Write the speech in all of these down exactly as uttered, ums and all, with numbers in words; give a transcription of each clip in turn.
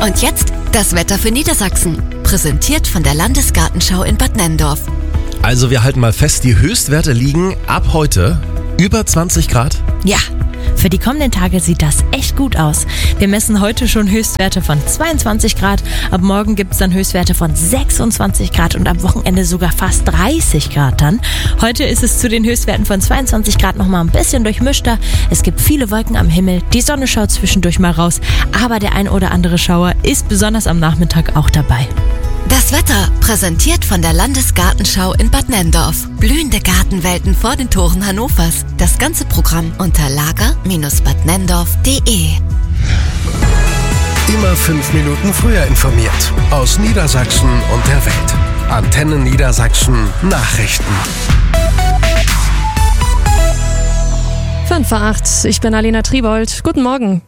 Und jetzt das Wetter für Niedersachsen. Präsentiert von der Landesgartenschau in Bad Nenndorf. Also wir halten mal fest, die Höchstwerte liegen ab heute über zwanzig Grad. Ja, für die kommenden Tage sieht das echt gut aus. Wir messen heute schon Höchstwerte von zweiundzwanzig Grad. Ab morgen gibt es dann Höchstwerte von sechsundzwanzig Grad und am Wochenende sogar fast dreißig Grad dann. Heute ist es zu den Höchstwerten von zweiundzwanzig Grad nochmal ein bisschen durchmischter. Es gibt viele Wolken am Himmel. Die Sonne schaut zwischendurch mal raus. Aber der ein oder andere Schauer ist besonders am Nachmittag auch dabei. Das Wetter präsentiert von der Landesgartenschau in Bad Nenndorf. Blühende Gartenwelten vor den Toren Hannovers. Das ganze Programm unter lager Bindestrich bad nenndorf punkt de. Immer fünf Minuten früher informiert. Aus Niedersachsen und der Welt. Antenne Niedersachsen Nachrichten. fünf vor acht, ich bin Alena Triebold. Guten Morgen.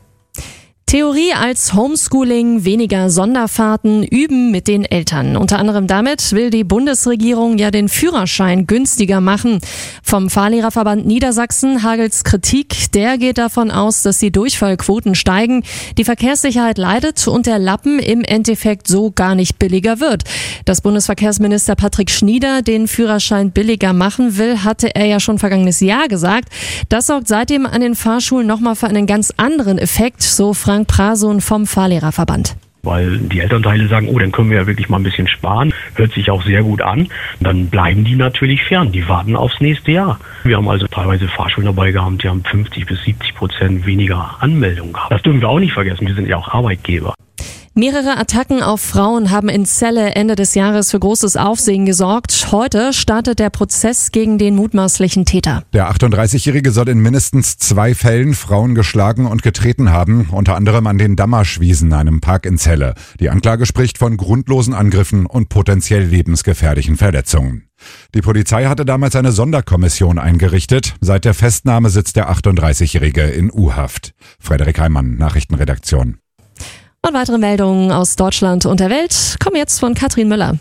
Theorie als Homeschooling, weniger Sonderfahrten, üben mit den Eltern. Unter anderem damit will die Bundesregierung ja den Führerschein günstiger machen. Vom Fahrlehrerverband Niedersachsen hagelt's Kritik. Der geht davon aus, dass die Durchfallquoten steigen, die Verkehrssicherheit leidet und der Lappen im Endeffekt so gar nicht billiger wird. Dass Bundesverkehrsminister Patrick Schnieder den Führerschein billiger machen will, hatte er ja schon vergangenes Jahr gesagt. Das sorgt seitdem an den Fahrschulen nochmal für einen ganz anderen Effekt, so Frank Prason vom Fahrlehrerverband. Weil die Elternteile sagen, oh, dann können wir ja wirklich mal ein bisschen sparen. Hört sich auch sehr gut an. Dann bleiben die natürlich fern. Die warten aufs nächste Jahr. Wir haben also teilweise Fahrschulen dabei gehabt, die haben fünfzig bis siebzig Prozent weniger Anmeldungen gehabt. Das dürfen wir auch nicht vergessen. Wir sind ja auch Arbeitgeber. Mehrere Attacken auf Frauen haben in Celle Ende des Jahres für großes Aufsehen gesorgt. Heute startet der Prozess gegen den mutmaßlichen Täter. Der achtunddreißigjährige soll in mindestens zwei Fällen Frauen geschlagen und getreten haben, unter anderem an den Dammerschwiesen, einem Park in Celle. Die Anklage spricht von grundlosen Angriffen und potenziell lebensgefährlichen Verletzungen. Die Polizei hatte damals eine Sonderkommission eingerichtet. Seit der Festnahme sitzt der achtunddreißigjährige in U-Haft. Frederik Heimann, Nachrichtenredaktion. Und weitere Meldungen aus Deutschland und der Welt kommen jetzt von Katrin Müller.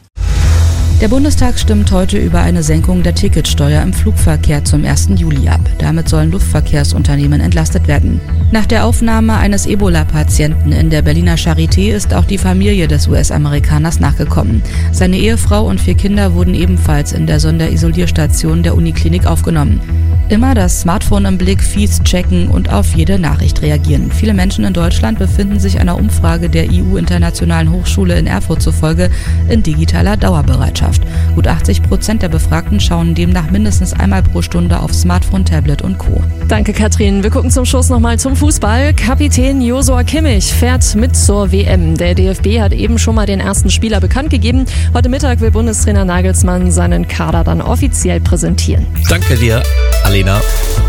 Der Bundestag stimmt heute über eine Senkung der Ticketsteuer im Flugverkehr zum ersten Juli ab. Damit sollen Luftverkehrsunternehmen entlastet werden. Nach der Aufnahme eines Ebola-Patienten in der Berliner Charité ist auch die Familie des U S-Amerikaners nachgekommen. Seine Ehefrau und vier Kinder wurden ebenfalls in der Sonderisolierstation der Uniklinik aufgenommen. Immer das Smartphone im Blick, Feeds checken und auf jede Nachricht reagieren. Viele Menschen in Deutschland befinden sich einer Umfrage der I U-Internationalen Hochschule in Erfurt zufolge in digitaler Dauerbereitschaft. Gut achtzig Prozent der Befragten schauen demnach mindestens einmal pro Stunde auf Smartphone, Tablet und Co. Danke, Katrin. Wir gucken zum Schluss nochmal zum Fußball. Kapitän Josua Kimmich fährt mit zur W M. Der D F B hat eben schon mal den ersten Spieler bekannt gegeben. Heute Mittag will Bundestrainer Nagelsmann seinen Kader dann offiziell präsentieren. Danke dir, Alena.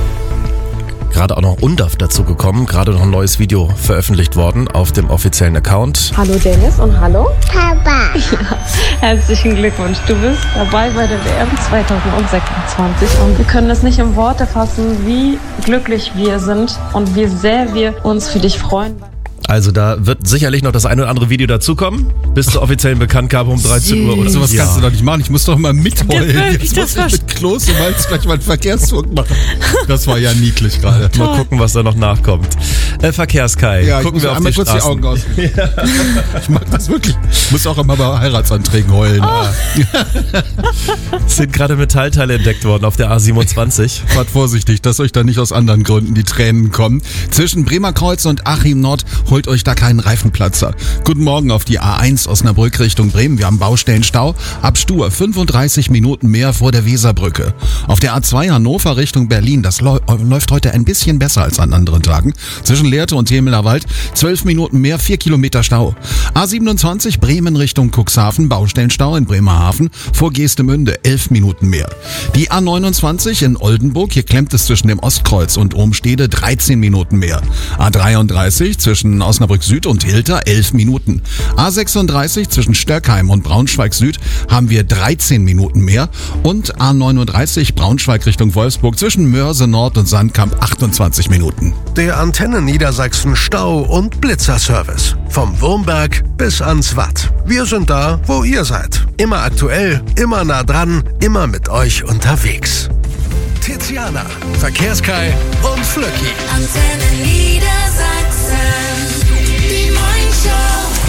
Gerade auch noch U N D A F dazu gekommen, gerade noch ein neues Video veröffentlicht worden auf dem offiziellen Account. Hallo Dennis und hallo Papa. Ja, herzlichen Glückwunsch, du bist dabei bei der W M zweitausendsechsundzwanzig und wir können es nicht in Worte fassen, wie glücklich wir sind und wie sehr wir uns für dich freuen. Also da wird sicherlich noch das ein oder andere Video dazukommen, bis zur offiziellen Bekanntgabe um dreizehn Uhr. Oder so was ja. kannst du doch nicht machen, ich muss doch mal mitheulen. Ja, Jetzt das muss ich mit Klose mal gleich mal einen Verkehrsfunk machen. Das war ja niedlich gerade. Mal gucken, was da noch nachkommt. Äh, Verkehrskai, ja, gucken ich wir auf einmal die kurz Straßen. die Augen aus. Ja. Ich mag das wirklich. Ich muss auch immer bei Heiratsanträgen heulen. Oh. Es sind gerade Metallteile entdeckt worden auf der A siebenundzwanzig. Fahrt vorsichtig, dass euch da nicht aus anderen Gründen die Tränen kommen. Zwischen Bremerkreuz und Achim Nord holt euch da keinen Reifenplatzer. Guten Morgen auf die A eins Osnabrück Richtung Bremen. Wir haben Baustellenstau. Ab Stur fünfunddreißig Minuten mehr vor der Weserbrücke. Auf der A zwei Hannover Richtung Berlin. Das läuft heute ein bisschen besser als an anderen Tagen. Zwischen Lehrte und Jemeler Wald zwölf Minuten mehr, vier Kilometer Stau. A siebenundzwanzig Bremen Richtung Cuxhaven. Baustellenstau in Bremerhaven. Vor Geestemünde elf Minuten mehr. Die A neunundzwanzig in Oldenburg. Hier klemmt es zwischen dem Ostkreuz und Ohnstede dreizehn Minuten mehr. A dreiunddreißig zwischen Osnabrück Süd und Hilter elf Minuten. A sechsunddreißig zwischen Stöckheim und Braunschweig Süd haben wir dreizehn Minuten mehr. Und A neununddreißig Braunschweig Richtung Wolfsburg zwischen Mörse Nord und Sandkamp achtundzwanzig Minuten. Der Antenne Niedersachsen Stau- und Blitzerservice. Vom Wurmberg bis ans Watt. Wir sind da, wo ihr seid. Immer aktuell, immer nah dran, immer mit euch unterwegs. Tiziana, Verkehrskai und Flöcki. Antenne Niedersachsen, die Morningshow.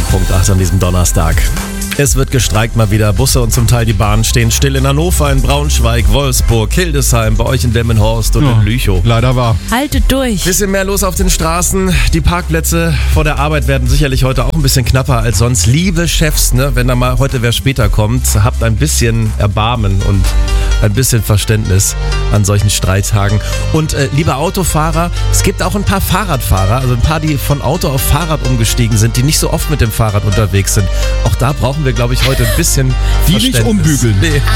gesagt an diesem Donnerstag. Es wird gestreikt mal wieder. Busse und zum Teil die Bahnen stehen still in Hannover, in Braunschweig, Wolfsburg, Hildesheim, bei euch in Demmenhorst und Ja, in Lüchow. Leider wahr. Haltet durch. Bisschen mehr los auf den Straßen. Die Parkplätze vor der Arbeit werden sicherlich heute auch ein bisschen knapper als sonst. Liebe Chefs, ne, wenn da mal heute wer später kommt, habt ein bisschen Erbarmen und ein bisschen Verständnis an solchen Streittagen. Und äh, liebe Autofahrer, es gibt auch ein paar Fahrradfahrer, also ein paar, die von Auto auf Fahrrad umgestiegen sind, die nicht so oft mit dem Fahrrad unterwegs sind. Auch da brauchen wir, glaube ich, heute ein bisschen Die nicht Verständnis. umbügeln. Nee.